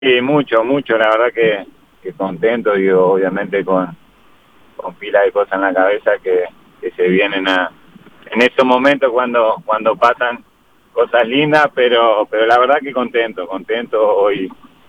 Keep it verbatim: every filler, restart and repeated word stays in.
Sí, mucho, mucho, la verdad que, que contento, digo, obviamente con, con pila de cosas en la cabeza que, que se vienen a en estos momentos cuando cuando pasan cosas lindas, pero pero la verdad que contento, contento hoy